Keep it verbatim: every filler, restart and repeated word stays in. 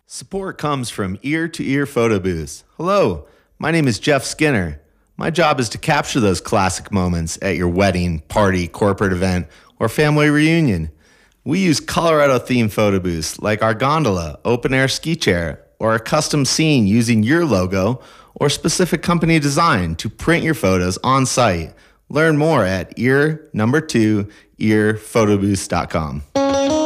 Support comes from Ear to Ear Photo Booths. Hello, my name is Jeff Skinner. My job is to capture those classic moments at your wedding, party, corporate event, or family reunion. We use Colorado-themed photo booths like our gondola, open-air ski chair, or a custom scene using your logo or specific company design to print your photos on site. Learn more at ear number two ear photo booths dot com.